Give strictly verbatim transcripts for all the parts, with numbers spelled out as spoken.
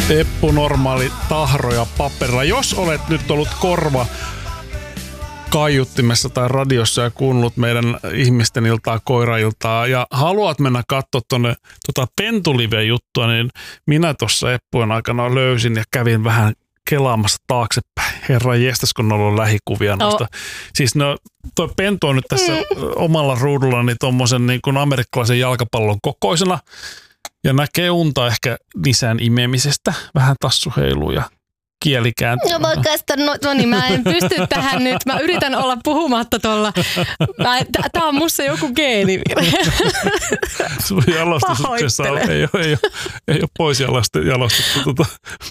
Eppu normaali tahro ja paperilla. Jos olet nyt ollut korva kaiuttimessa tai radiossa ja kuunnellut meidän ihmisten iltaa, koirailtaa ja haluat mennä katsoa tuonne tuota Pentulive-juttua, niin minä tuossa Eppujen aikana löysin ja kävin vähän kelaamassa taaksepäin. Herra jestas, kun on ollut lähikuvia noista. Oh. Siis no, toi Pentu on nyt tässä mm. omalla ruudullani tommosen niin kuin amerikkalaisen jalkapallon kokoisena ja näkee unta ehkä lisään imemisestä. Vähän tassu heiluu ja kieli kääntyy. No vaikka no, no niin, mä en pysty tähän nyt. Mä yritän olla puhumatta tuolla. Tää on musta joku geeni. Sun jalostuksessa ei ole, ei ole, ei ole, ei ole pois jalostettu. Tota.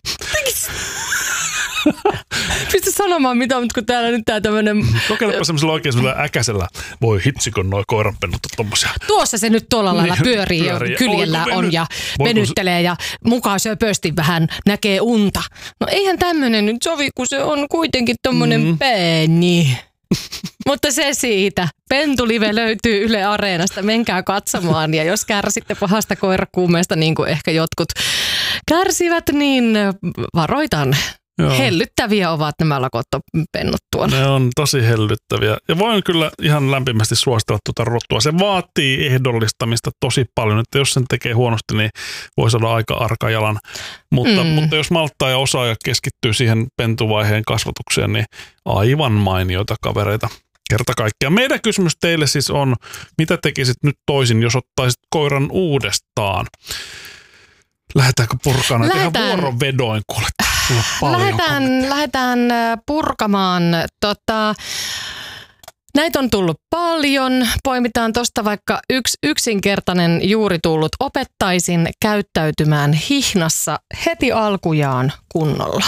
Pysty sanomaan mitä, mutta kun täällä nyt tää tämmönen... Kokeilepa semmoisella oikein semmoisella äkäisellä. Voi hitsikon noi koiranpennut on tommosia. Tuossa se nyt tuolla lailla niin, pyörii, pyörii ja kyljellä on venyt? Ja venyttelee ja mukaan söpösti vähän näkee unta. No eihän tämmönen nyt sovi, kun se on kuitenkin tommonen mm. pieni. Mutta se siitä. Pentulive löytyy Yle Areenasta. Menkää katsomaan ja jos kärsitte pahasta koirakuumeesta, niin kuin ehkä jotkut kärsivät, niin varoitan. Joo. Hellyttäviä ovat nämä lakottopennut tuolla. Ne on tosi hellyttäviä. Ja voin kyllä ihan lämpimästi suositella tuota rotua. Se vaatii ehdollistamista tosi paljon, että jos sen tekee huonosti, niin voi saada aika arkajalan. Mutta, mm. mutta jos malttaa ja osaa ja keskittyy siihen pentuvaiheen kasvatukseen, niin aivan mainioita kavereita. Kerta kaikkiaan. Meidän kysymys teille siis on, mitä tekisit nyt toisin, jos ottaisit koiran uudestaan? Lähdetäänkö purkaan näitä ihan vuorovedoin, kuule? Lähdetään, lähdetään purkamaan. Tota, näitä on tullut paljon. Poimitaan tuosta vaikka yksi yksinkertainen juuri tullut. Opettaisin käyttäytymään hihnassa heti alkujaan kunnolla.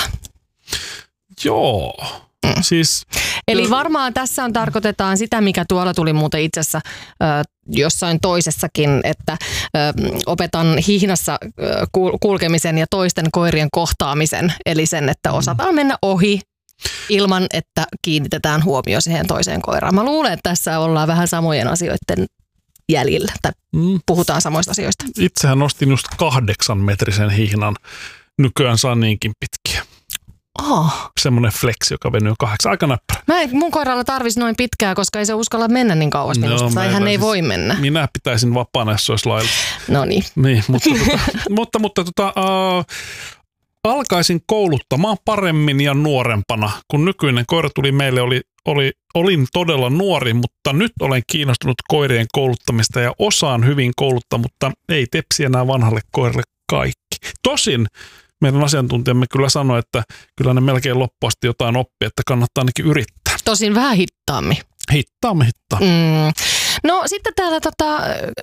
Joo. Mm. Siis, Eli varmaan tässä on tarkoitetaan sitä, mikä tuolla tuli muuten itse asiassa ö, jossain toisessakin, että ö, opetan hihnassa ö, kulkemisen ja toisten koirien kohtaamisen. Eli sen, että osataan mennä ohi ilman, että kiinnitetään huomio siihen toiseen koiraan. Mä luulen, että tässä ollaan vähän samojen asioiden jäljillä, tai mm. puhutaan samoista asioista. Itsehän nostin just kahdeksan metrisen hihnan. Nykyään saa niinkin pitkiä. Oh. Semmoinen flex, joka venyy kahdeksan aika näppärä. Mä en mun koiralla tarvisi noin pitkää, koska ei se uskalla mennä niin kauas minusta. No, tai hän ei voi mennä. Minä pitäisin vapaana, jos se olisi lailla. No niin. Niin, mutta, tota, mutta, mutta tota, äh, alkaisin kouluttamaan paremmin ja nuorempana. Kun nykyinen koira tuli meille, oli, oli, olin todella nuori, mutta nyt olen kiinnostunut koirien kouluttamista ja osaan hyvin kouluttaa, mutta ei tepsi enää vanhalle koiralle kaikki. Tosin meidän asiantuntijamme kyllä sanoi, että kyllä ne melkein loppuasti jotain oppii, että kannattaa ainakin yrittää. Tosin vähän hittaammin. Hittaammin, hittaammin. Mm. No sitten täällä tota,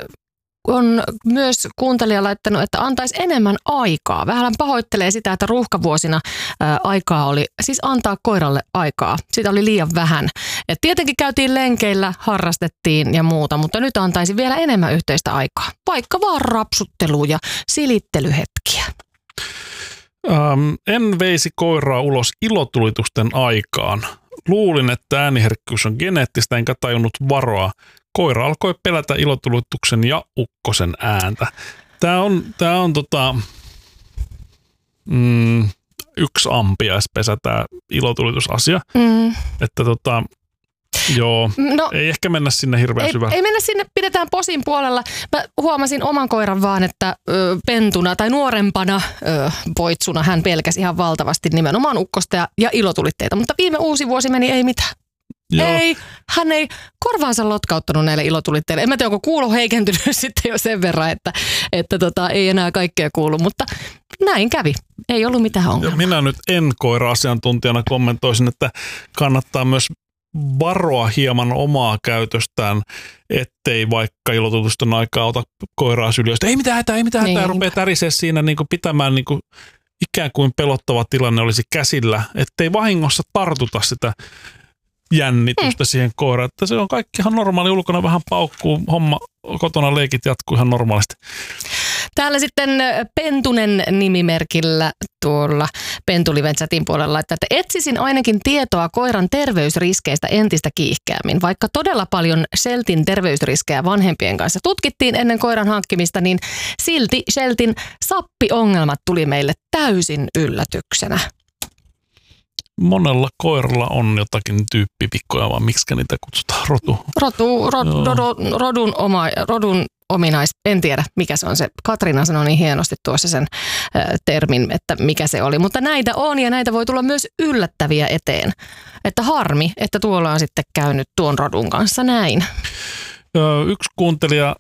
on myös kuuntelija laittanut, että antaisi enemmän aikaa. Vähän pahoittelee sitä, että ruuhkavuosina ää, aikaa oli, siis antaa koiralle aikaa. Siitä oli liian vähän. Et tietenkin käytiin lenkeillä, harrastettiin ja muuta, mutta nyt antaisi vielä enemmän yhteistä aikaa. Vaikka vaan rapsuttelu ja silittelyhetkiä. Ähm, en veisi koiraa ulos ilotulitusten aikaan. Luulin, että ääniherkkyys on geneettistä, enkä tajunnut varoa. Koira alkoi pelätä ilotulituksen ja ukkosen ääntä. Tämä on, tää on tota, mm, yksi ampiaispesä, tämä ilotulitusasia. Mm. Että tota, joo, no, ei ehkä mennä sinne hirveän syvään. Ei mennä sinne, pidetään posin puolella. Mä huomasin oman koiran vaan, että ö, pentuna tai nuorempana ö, poitsuna hän pelkäsi ihan valtavasti nimenomaan ukkosta ja, ja ilotulitteita. Mutta viime uusi vuosi meni ei mitään. Joo. Ei, hän ei korvaansa lotkauttanut näille ilotulitteille. En mä tiedä, onko kuulo heikentynyt sitten jo sen verran, että, että tota, ei enää kaikkea kuulu, mutta näin kävi. Ei ollut mitään ongelmaa. Minä nyt en koira-asiantuntijana kommentoisin, että kannattaa myös varoa hieman omaa käytöstään, ettei vaikka ilotutusten aikaa ota koiraa syliöstä. Ei mitään hätää, ei mitään hätää, niin. Rupeaa tärisee siinä niin kuin pitämään niin kuin ikään kuin pelottava tilanne olisi käsillä, ettei vahingossa tartuta sitä jännitystä mm. siihen koiraan. Että se on kaikki ihan normaali, ulkona vähän paukkuu, homma, kotona leikit jatkuu ihan normaalisti. Täällä sitten Pentunen nimimerkillä tuolla Pentuliven chatin puolella laittaa, että etsisin ainakin tietoa koiran terveysriskeistä entistä kiihkeämmin. Vaikka todella paljon Sheltin terveysriskejä vanhempien kanssa tutkittiin ennen koiran hankkimista, niin silti Sheltin sappiongelmat tuli meille täysin yllätyksenä. Monella koiralla on jotakin tyyppipikkoja, vaan miksi niitä kutsutaan? Rotu? Rotu, rod, rodun, rodun, oma, rodun ominais, en tiedä mikä se on se. Katriina sanoi niin hienosti tuossa sen äh, termin, että mikä se oli. Mutta näitä on ja näitä voi tulla myös yllättäviä eteen. Että harmi, että tuolla on sitten käynyt tuon rodun kanssa näin. Öö, yksi kuuntelija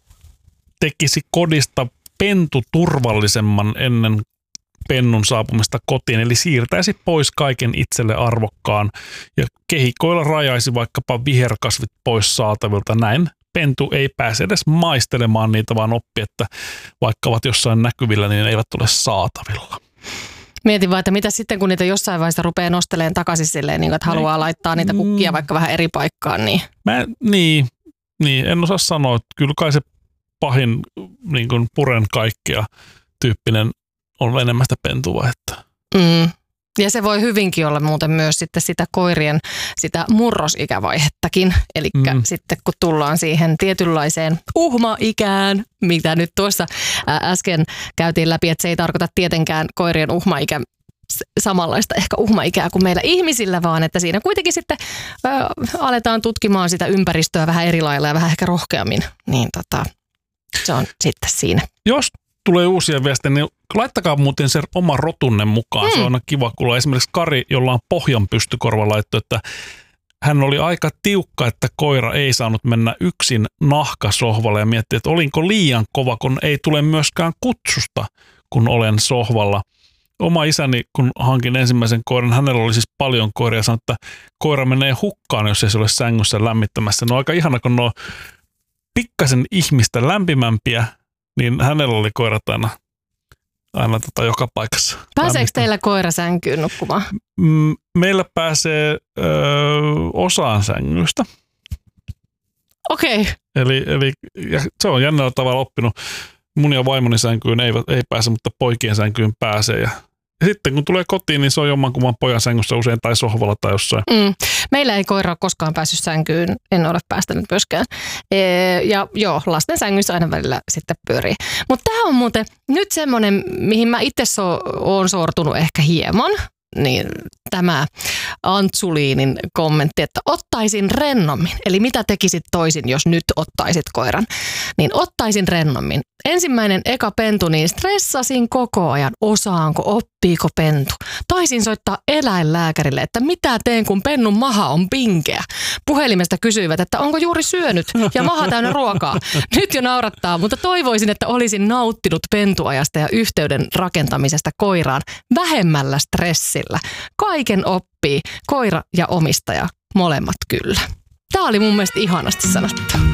tekisi kodista pentuturvallisemman ennen pennun saapumista kotiin, eli siirtäisi pois kaiken itselle arvokkaan ja kehikoilla rajaisi vaikkapa viherkasvit pois saatavilta. Näin pentu ei pääse edes maistelemaan niitä, vaan oppi, että vaikka ovat jossain näkyvillä, niin ne eivät ole saatavilla. Mietin vaan, että mitä sitten, kun niitä jossain vaiheessa rupeaa nostelemaan takaisin silleen, niin että haluaa ei, laittaa niitä kukkia vaikka vähän eri paikkaan. Niin, Mä, niin, niin en osaa sanoa, että kyllä kai se pahin niin kuin puren kaikkea tyyppinen on enemmän sitä pentuvaihetta. Mm. Ja se voi hyvinkin olla muuten myös sitten sitä koirien sitä murrosikävaihettakin. Eli mm. sitten kun tullaan siihen tietynlaiseen uhmaikään, mitä nyt tuossa äsken käytiin läpi, että se ei tarkoita tietenkään koirien uhmaikä samanlaista ehkä uhmaikää kuin meillä ihmisillä, vaan että siinä kuitenkin sitten ö, aletaan tutkimaan sitä ympäristöä vähän eri lailla ja vähän ehkä rohkeammin. Niin tota, se on sitten siinä. Jos tulee uusia viestejä, niin laittakaa muuten se oma rotunne mukaan. Mm. Se on aina kiva kuulla. Esimerkiksi Kari, jolla on pohjan pystykorva, laittoi, että hän oli aika tiukka, että koira ei saanut mennä yksin nahkasohvalle ja mietti, että olinko liian kova, kun ei tule myöskään kutsusta, kun olen sohvalla. Oma isäni, kun hankin ensimmäisen koiran, hänellä oli siis paljon koiria ja sanoi, että koira menee hukkaan, jos ei se ole sängyssä lämmittämässä. No aika ihana, kun ne on pikkasen ihmistä lämpimämpiä, niin hänellä oli koirat aina, aina tota joka paikassa. Pääseekö teillä koira sänkyyn nukkumaan? Meillä pääsee ö, osaan sängystä. Okei. Okay. Eli, eli ja se on jännällä tavalla oppinut. Mun ja vaimoni sänkyyn ei, ei pääse, mutta poikien sänkyyn pääsee. Ja, ja sitten kun tulee kotiin, niin se on jommankumman pojan sängyssä usein tai sohvalla tai jossain. Mm. Meillä ei koira ole koskaan päässyt sänkyyn, en ole päästänyt myöskään. E, ja joo, lasten sängyssä aina välillä sitten pyörii. Mutta tämä on muuten nyt semmoinen, mihin mä itse so, oon sortunut ehkä hieman. Niin tämä Antsuliinin kommentti, että ottaisin rennommin. Eli mitä tekisit toisin, jos nyt ottaisit koiran? Niin ottaisin rennommin. Ensimmäinen eka pentu, niin stressasin koko ajan, osaanko, oppiiko pentu. Taisin soittaa eläinlääkärille, että mitä teen, kun pennun maha on pinkeä. Puhelimesta kysyivät, että onko juuri syönyt ja maha täynnä ruokaa. Nyt jo naurattaa, mutta toivoisin, että olisin nauttinut pentuajasta ja yhteyden rakentamisesta koiraan vähemmällä stressillä. Kaiken oppii, koira ja omistaja, molemmat kyllä. Tämä oli mun mielestä ihanasti sanottu.